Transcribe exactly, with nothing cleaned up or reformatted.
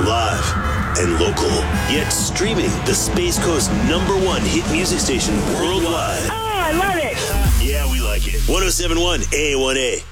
live and local. Yet streaming the Space Coast number one hit music station worldwide. Oh, I love it. Yeah, we like it. one oh seven point one A one A.